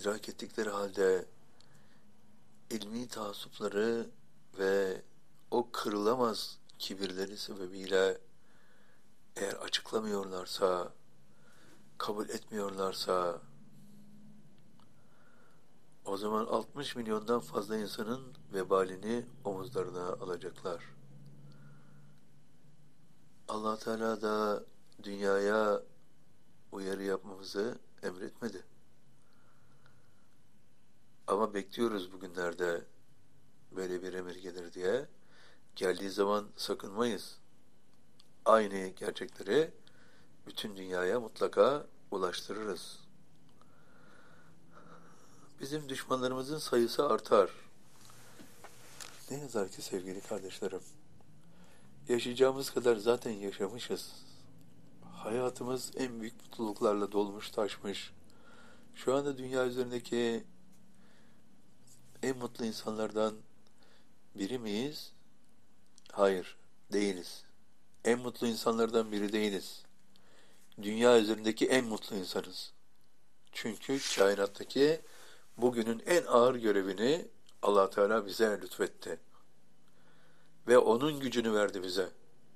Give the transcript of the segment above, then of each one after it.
idrak ettikleri halde ilmi taassupları ve o kırılamaz kibirleri sebebiyle eğer açıklamıyorlarsa, kabul etmiyorlarsa, o zaman 60 milyondan fazla insanın vebalini omuzlarına alacaklar. Allah Teala da dünyaya uyarı yapmamızı emretmedi. Ama bekliyoruz bugünlerde böyle bir emir gelir diye. Geldiği zaman sakınmayız. Aynı gerçekleri bütün dünyaya mutlaka ulaştırırız. Bizim düşmanlarımızın sayısı artar. Ne yazar ki sevgili kardeşlerim, yaşayacağımız kadar zaten yaşamışız. Hayatımız en büyük mutluluklarla dolmuş taşmış. Şu anda dünya üzerindeki en mutlu insanlardan biri miyiz? Hayır, değiliz. En mutlu insanlardan biri değiliz. Dünya üzerindeki en mutlu insanız. Çünkü kainattaki bugünün en ağır görevini Allah Teala bize lütfetti. Ve onun gücünü verdi bize.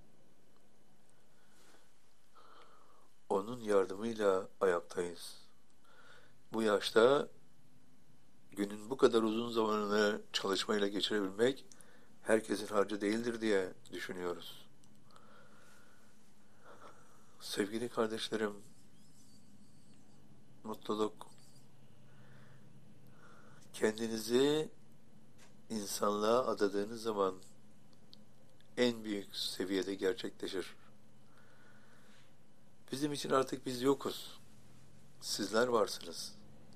Onun yardımıyla ayaktayız. Bu yaşta günün bu kadar uzun zamanını çalışmayla geçirebilmek herkesin harcı değildir diye düşünüyoruz. Sevgili kardeşlerim, mutluluk, kendinizi insanlığa adadığınız zaman en büyük seviyede gerçekleşir. Bizim için artık biz yokuz. Sizler varsınız.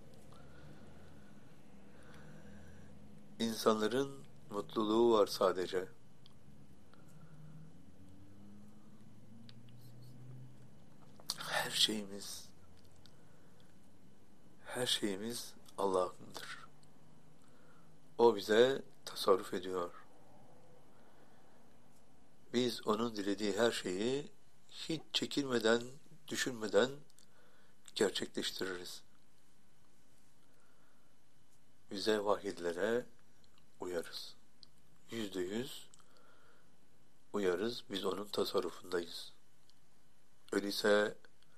İnsanların mutluluğu var sadece. Her şeyimiz Allah'ındır. O bize tasarruf ediyor. Biz onun dilediği her şeyi hiç çekinmeden, düşünmeden gerçekleştiririz. Bize vahyedilere uyarız. %100 uyarız. Biz onun tasarrufundayız. Öyleyse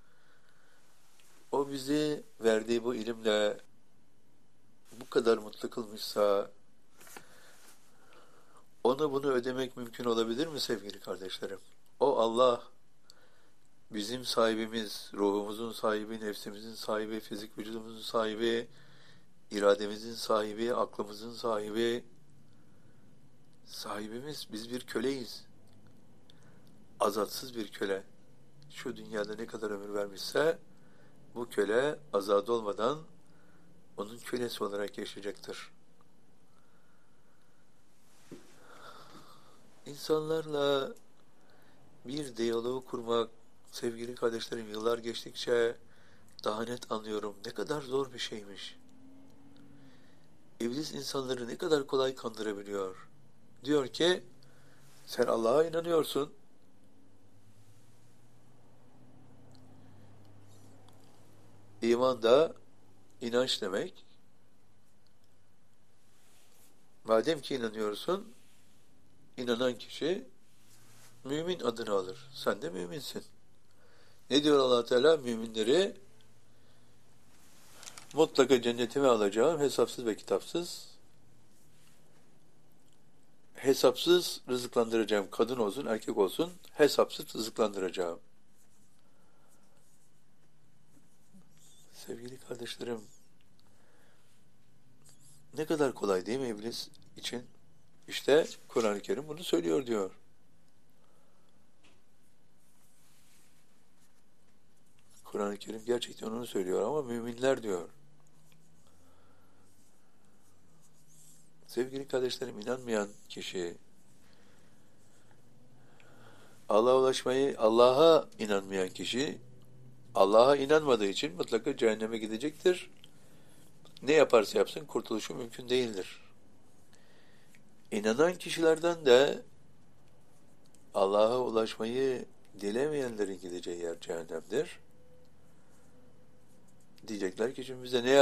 o bizi verdiği bu ilimle bu kadar mutlu kılmışsa ona bunu ödemek mümkün olabilir mi sevgili kardeşlerim? O Allah bizim sahibimiz, ruhumuzun sahibi, nefsimizin sahibi, fizik vücudumuzun sahibi, irademizin sahibi, aklımızın sahibi, sahibimiz. Biz bir köleyiz. Azatsız bir köle. Şu dünyada ne kadar ömür vermişse bu köle azad olmadan onun kölesi olarak yaşayacaktır. İnsanlarla bir diyaloğu kurmak, sevgili kardeşlerim, yıllar geçtikçe daha net anlıyorum. Ne kadar zor bir şeymiş. İblis insanları ne kadar kolay kandırabiliyor. Diyor ki, sen Allah'a inanıyorsun. İman da inanç demek. Madem ki inanıyorsun, inanan kişi mümin adını alır. Sen de müminsin. Ne diyor Allah Teala? Müminleri mutlaka cennetime alacağım, hesapsız ve kitapsız. Hesapsız rızıklandıracağım. Kadın olsun, erkek olsun, hesapsız rızıklandıracağım. Sevgili kardeşlerim, ne kadar kolay değil mi iblis için? İşte Kur'an-ı Kerim bunu söylüyor diyor. Kur'an-ı Kerim gerçekten onu söylüyor ama müminler diyor. Sevgili kardeşlerim, inanmayan kişi Allah'a inanmayan kişi Allah'a inanmadığı için mutlaka cehenneme gidecektir. Ne yaparsa yapsın kurtuluşu mümkün değildir. İnanan kişilerden de Allah'a ulaşmayı dilemeyenlerin gideceği yer cehennemdir. Diyecekler ki şimdi bize ne